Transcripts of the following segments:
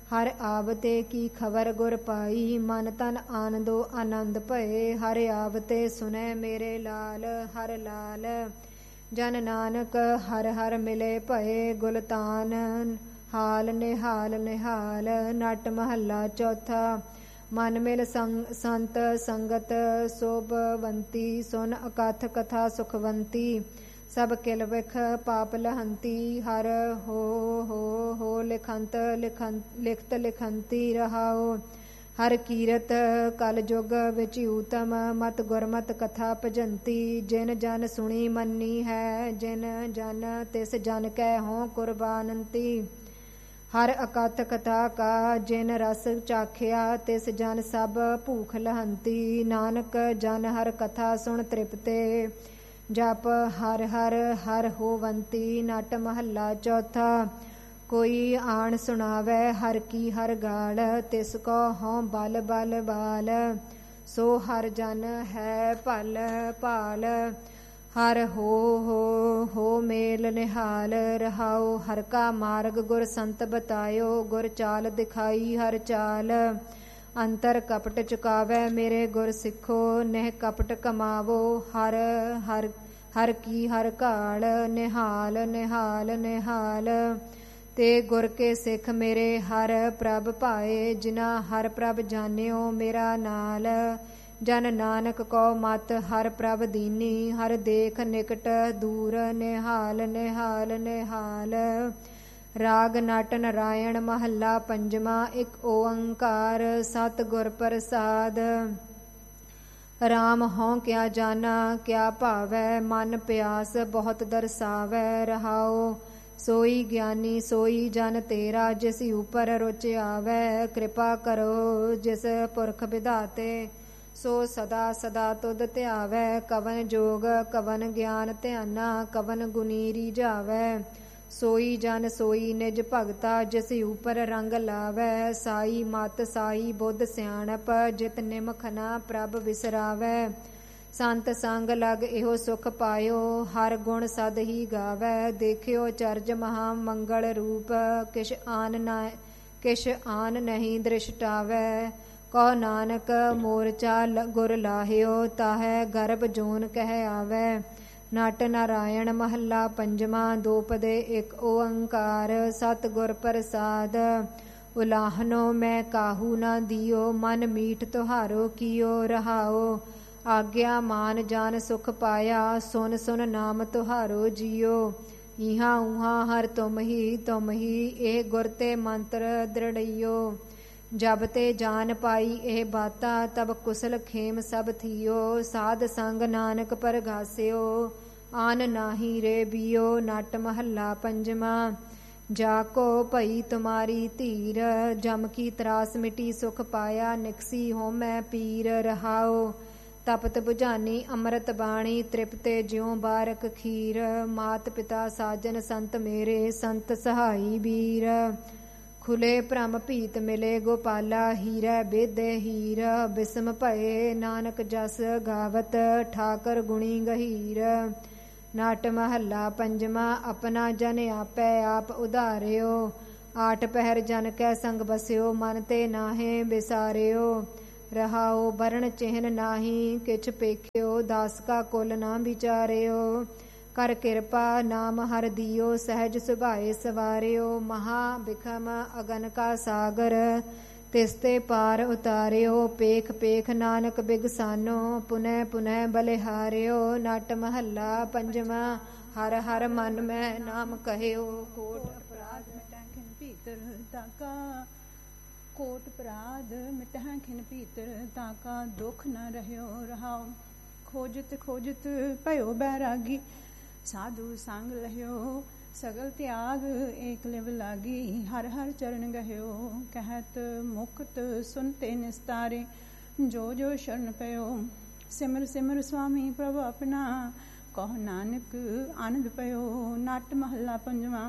ਹਰ ਆਵਤੇ ਕੀ ਖਬਰ ਗੁਰ ਪਾਈ, ਮਨ ਤਨ ਆਨੰਦੋ ਆਨੰਦ ਭਏ। ਹਰ ਆਵਤੇ ਸੁਨੈ ਮੇਰੇ ਲਾਲ, ਹਰ ਲਾਲ ਜਨ ਨਾਨਕ ਹਰ ਹਰ ਮਿਲੇ ਭਏ। ਗੁਲਤਾਨ ਹਾਲ ਨਿਹਾਲ ਨਿਹਾਲ। ਨਟ ਮਹੱਲਾ ਚੌਥਾ। ਮਨ ਮਿਲ ਸੰਤ ਸੰਗਤ ਸੋਭਵੰਤੀ, ਸੁਨ ਅਕਥ ਕਥਾ ਸੁਖਵੰਤੀ। ਸਭ ਕਿਲ ਵਿਖ ਪਾਪ ਲਹੰਤੀ, ਹਰ ਹੋ ਲਿਖੰਤ ਲਿਖਤ ਲਿਖੰਤੀ ਰਹਾਓ। ਹਰ ਕੀਰਤ ਕਲ ਜੁਗ ਵਿੱਚ ਊਤਮ, ਮਤ ਗੁਰਮਤ ਕਥਾ ਭਜੰਤੀ। ਜਿਨ ਜਨ ਸੁਣੀ ਮੰਨੀ ਹੈ, ਜਿਨ ਜਨ ਤਿਸ ਜਨ ਕੈ ਹੋਂ ਕੁਰਬਾਨੰਤੀ। ਹਰ ਅਕਥ ਕਥਾ ਕਾ ਜਿਨ ਰਸ ਚਾਖਿਆ, ਤਿਸ ਜਨ ਸਭ ਭੂਖ ਲਹੰਤੀ। ਨਾਨਕ ਜਨ ਹਰ ਕਥਾ ਸੁਣ ਤ੍ਰਿਪਤੇ, ਜਪ ਹਰ ਹਰ ਹਰ ਹੋਵੰਤੀ। ਨਟ ਮਹੱਲਾ ਚੌਥਾ। ਕੋਈ ਆਣ ਸੁਣਾਵੈ ਹਰ ਕੀ ਹਰ ਗਾਲ, ਤਿਸ ਕੋ ਹੋਂ ਬਲ ਬਲ ਬਾਲ। ਸੋ ਹਰ ਜਨ ਹੈ ਭਲ ਭਾਲ, ਹਰ ਹੋ ਮੇਲ ਨਿਹਾਲ ਰਹਾਓ। ਹਰ ਕਾ ਮਾਰਗ ਗੁਰ ਸੰਤ ਬਤਾਇਓ, ਗੁਰ ਚਾਲ ਦਿਖਾਈ ਹਰ ਚਾਲ। ਅੰਤਰ ਕਪਟ ਚੁਕਾਵੈ ਮੇਰੇ ਗੁਰ ਸਿੱਖੋ, ਨਹਿ ਕਪਟ ਕਮਾਵੋ ਹਰ ਹਰ ਹਰ ਕੀ ਹਰ ਘਾਲ। ਨਿਹਾਲ ਨਿਹਾਲ ਨਿਹਾਲ ਤੇ ਗੁਰ ਕੇ ਸਿੱਖ ਮੇਰੇ ਹਰ ਪ੍ਰਭ ਭਾਏ। ਜਿਨਾ ਹਰ ਪ੍ਰਭ ਜਾਣਿਓ ਮੇਰਾ ਨਾਲ, ਜਨ ਨਾਨਕ ਕੋ ਮਤ ਹਰ ਪ੍ਰਭ ਦੀਨੀ। ਹਰ ਦੇਖ ਨਿਕਟ ਦੂਰ, ਨਿਹਾਲ ਨਿਹਾਲ ਨਿਹਾਲ। ਰਾਗ ਨਟ ਨਰਾਇਣ ਮਹੱਲਾ ਪੰਜਵਾਂ। ਇੱਕ ਓੰਕਾਰ ਸਤਿ ਗੁਰ ਪ੍ਰਸਾਦ। ਰਾਮ ਹੋਂ ਕਿਆ ਜਾਨਾ ਕਿਆ ਭਾਵੈ, ਮਨ ਪਿਆਸ ਬਹੁਤ ਦਰਸਾਵੈ ਰਹਾਓ। ਸੋਈ ਗਿਆਨੀ ਸੋਈ ਜਨ ਤੇਰਾ, ਜਿਸ ਉਪਰ ਰੁਚ ਆਵੈ। ਕਿਰਪਾ ਕਰੋ ਜਿਸ ਪੁਰਖ ਵਿਧਾਤੇ, ਸੋ ਸਦਾ ਸਦਾ ਤੁਧ ਧਿਆਵੈ। ਕਵਨ ਜੋਗ ਕਵਨ ਗਿਆਨ ਧਿਆਨਾ, ਕਵਨ ਗੁਣੀ ਰੀਝਾਵੈ। ਸੋਈ ਜਨ ਸੋਈ ਨਿਜ ਭਗਤਾ, ਜਿਸ ਉਪਰ ਰੰਗ ਲਾਵੈ। ਸਾਈ ਮਤ ਸਾਈ ਬੁੱਧ ਸਿਆਣਪ, ਜਿਤ ਨਿਮਖ ਨਾ ਪ੍ਰਭ ਵਿਸਰਾਵੈ। ਸੰਤ ਸੰਗ ਲਗ ਇਹੋ ਸੁਖ ਪਾਇਓ, ਹਰ ਗੁਣ ਸਦ ਹੀ ਗਾਵੈ। ਦੇਖਿਓ ਚਰਜ ਮਹਾ ਮੰਗਲ ਰੂਪ, ਕਿਛ ਆਨ ਨਹੀਂ ਦ੍ਰਿਸ਼ਟਾਵੈ। ਕਹੋ ਨਾਨਕ ਮੋਰਚਾ ਗੁਰ ਲਾਹਿਓ, ਤਾਹੈ ਗਰਭ ਜੋਨ ਕਹਿ ਆਵੈ। ਨਟ ਨਾਰਾਇਣ ਮਹੱਲਾ ਪੰਜਵਾਂ। ਦੋ ਪਦੇ ਇੱਕ ਓੰਕਾਰ ਸਤਿ ਗੁਰ ਪ੍ਰਸਾਦ। ਉਲਾਹਨੋ ਮੈਂ ਕਾਹੂ ਨਾ ਦਿਓ, ਮਨ ਮੀਠ ਤੁਹਾਰੋ ਕੀਓ ਰਹਾਓ। ਆਗਿਆ ਮਾਨ ਜਾਨ ਸੁਖ ਪਾਇਆ, ਸੁਨ ਸੁਨ ਨਾਮ ਤੁਹਾਰੋ ਜੀਓ। ਇਹਾਂ ਉਹਾਂ ਹਰ ਤੁਮ ਹੀ, ਇਹ ਗੁਰ ਤੇ ਮੰਤਰ ਦ੍ਰਿੜਈਓ। ਜਬ ਤੇ ਜਾਨ ਪਾਈ ਇਹ ਬਾਤਾ, ਤਬ ਕੁਸਲ ਖੇਮ ਸਭ ਥੀਓ। ਸਾਧ ਸੰਗ ਨਾਨਕ ਪਰਗਾਸਿਓ, ਆਨ ਨਾਹੀ ਰੇ ਬੀਓ। ਨਟ ਮਹੱਲਾ ਪੰਜਵਾਂ। ਜਾ ਕੋ ਭਈ ਤੁਮਾਰੀ ਧੀਰ, ਜਮ ਕੀ ਤਰਾਸ ਮਿਟੀ ਸੁਖ ਪਾਇਆ। ਨਿਕਸੀ ਹੋਮੈ ਪੀਰ ਰਹਾਓ। ਤਪਤ ਬੁਝਾਨੀ ਅੰਮ੍ਰਿਤ ਬਾਣੀ, ਤ੍ਰਿਪਤੇ ਜਿਉ ਬਾਰਕ ਖੀਰ। ਮਾਤ ਪਿਤਾ ਸਾਜਨ ਸੰਤ ਮੇਰੇ, ਸੰਤ ਸਹਾਈ ਵੀਰ। ਖੁਲੇ ਭ੍ਰਮ ਭੀਤ ਮਿਲੇ ਗੋਪਾਲਾ, ਹੀਰੈ ਬੇਦੇ ਹੀਰ। ਬਿਸਮ ਭਏ ਨਾਨਕ ਜਸ ਗਾਵਤ, ਠਾਕਰ ਗੁਣੀ ਗਹੀਰ। ਨਟ ਮਹੱਲਾ ਪੰਜਵਾਂ। ਆਪਣਾ ਜਨ ਆਪੈ ਆਪ ਉਧਾਰਿਓ, ਆਠ ਪਹਿਰ ਜਨ ਕੈ ਸੰਗ ਬਸਿਓ। ਮਨ ਤੇ ਨਾਹੇ ਵਿਸਾਰਿਓ ਰਹਾਓ। ਬਰਨ ਚਿਹਨ ਨਾਹੀ ਕਿਛ ਪੇਖਿਓ, ਦਾਸ ਕਾ ਕੁਲ ਨਾ ਵਿਚਾਰਿਓ। ਕਰ ਕਿਰਪਾ ਨਾਮ ਹਰ ਦਿਓ, ਸਹਿਜ ਸੁਭਾਏ ਸਵਾਰਿਓ। ਮਹਾ ਬਿਖਮ ਅਗਨ ਕਾ ਸਾਗਰ, ਤਿਸ ਤੇ ਪਾਰ ਉਤਾਰਿਓ। ਪੇਖ ਪੇਖ ਨਾਨਕ ਬਿਗਸਾਨੋ, ਪੁਨਹ ਪੁਨਹ ਬਲਿਹਾਰਿਓ। ਨਟ ਮਹੱਲਾ ਪੰਜਵਾਂ। ਹਰ ਹਰ ਮਨ ਮੈਂ ਨਾਮ ਕਹਿਓ, ਕੋਟ ਅਪਰਾਧ ਮਿਟੈ ਖਿਨ ਭੀਤਰ ਤਾਕਾ। ਕੋਟ ਅਪਰਾਧ ਮਿਟਹਿ ਖਿਨ ਭੀਤਰ ਤਾਕਾ, ਦੁਖ ਨ ਰਹਿਓ ਰਹਾਓ। ਖੋਜਤ ਖੋਜਤ ਭਇਓ ਬੈਰਾਗੀ, ਸਾਧੂ ਸੰਗ ਲਹਿਓ। ਸਗਲ ਤਿਆਗ ਏਕ ਲਿਵ ਲਾਗੀ, ਹਰ ਹਰ ਚਰਨ ਗਹਿਓ। ਕਹਿਤ ਮੁਕਤ ਸੁਨਤੇ ਨਿਸਤਾਰੇ, ਜੋ ਜੋ ਸ਼ਰਨ ਪਇਓ। ਸਿਮਰ ਸਿਮਰ ਸੁਆਮੀ ਪ੍ਰਭ ਆਪਣਾ, ਕਹੋ ਨਾਨਕ ਆਨੰਦ ਪਇਓ। ਨਟ ਮਹੱਲਾ ਪੰਜਵਾਂ।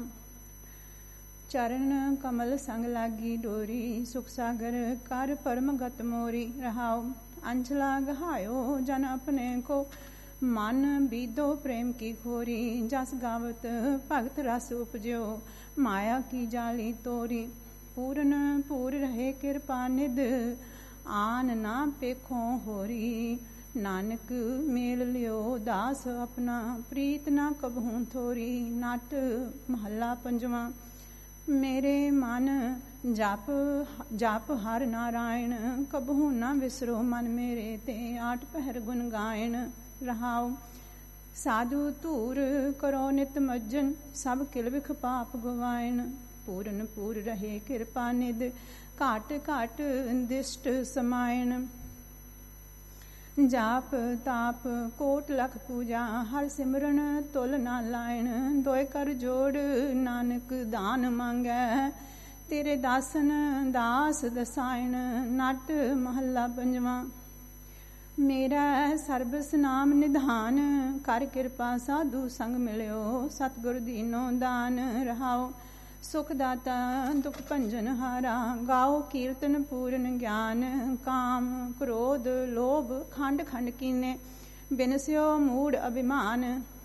ਚਰਨ ਕਮਲ ਸੰਗ ਲਾਗੀ ਡੋਰੀ, ਸੁਖ ਸਾਗਰ ਕਰ ਪਰਮ ਗਤ ਮੋਰੀ ਰਹਾਓ। ਅੰਚਲਾ ਗਹਾਇਓ ਜਨ ਆਪਣੇ ਕੋ, ਮਨ ਬੀਦੋ ਪ੍ਰੇਮ ਕੀ ਖੋਰੀ। ਜਸ ਗਾਵਤ ਭਗਤ ਰਸ ਉਪਜਿਓ, ਮਾਇਆ ਕੀ ਜਾਲੀ ਤੋਰੀ। पूरन पूर रहे कृपा निध आन ना पेखों होरी नानक मेल लियो दास अपना प्रीत ना कबहूं थोरी। नट महला पंजवा। मेरे मन जप जप हर नारायण कबहू ना विसरो मन मेरे ते आठ पहर गुण गायन। रहाओ साधु धूर करो नित मज्जन सब किल विख पाप गवायन। पूरन पूर रहे कृपा निध घाट घाट दिष्ट समायन। जाप ताप कोट लख पूजा हर सिमरन तुल ना लायन। दोए कर जोड़ नानक दान मांगै तेरे दासन दास दसायन। नट महला पंजवा। मेरा सरबस नाम निधान कर कृपा साधु संग मिलियो सतगुर दीनो दान। रहाओ सुख दाता दुख भंजन हारा गाओ कीर्तन पूरन ज्ञान। काम क्रोध लोभ खंड खंड कीने बिनस्यो मूड अभिमान।